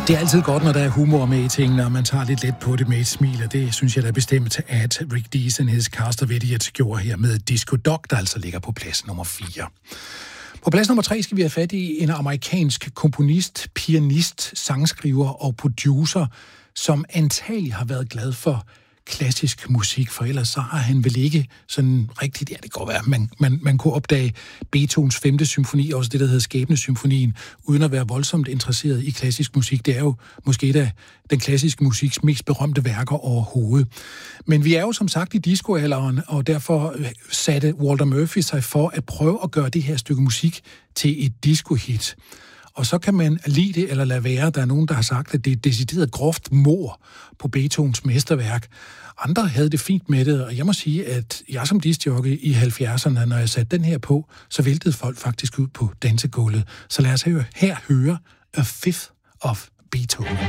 Det er altid godt, når der er humor med i tingene, og man tager lidt let på det med et smil, og det synes jeg da bestemt, at Rick Dees and his Cast of Idiots gjorde her med Disco Dog, der altså ligger på plads nummer 4. På plads nummer 3 skal vi have fat i en amerikansk komponist, pianist, sangskriver og producer, som antagelig har været glad for klassisk musik, for ellers så har han vel ikke sådan rigtigt, ja det kan godt være, man kunne opdage Beethovens 5. symfoni, også det der hedder Skæbnesymfonien, uden at være voldsomt interesseret i klassisk musik. Det er jo måske et af den klassiske musiks mest berømte værker overhovedet. Men vi er jo som sagt i discoalderen, og derfor satte Walter Murphy sig for at prøve at gøre det her stykke musik til et disco-hit. Og så kan man lide det eller lade være. Der er nogen, der har sagt, at det er et decideret groft mord på Beethovens mesterværk. Andre havde det fint med det, og jeg må sige, at jeg som discjockey i 70'erne, når jeg satte den her på, så væltede folk faktisk ud på dansegulvet. Så lad os her høre A Fifth of Beethoven.